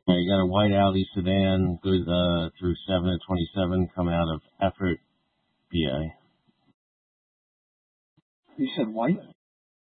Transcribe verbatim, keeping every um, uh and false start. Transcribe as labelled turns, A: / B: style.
A: Yeah, you got a white Audi sedan, good uh, through seven of twenty-seven, coming out of Effort, P A.
B: You said white?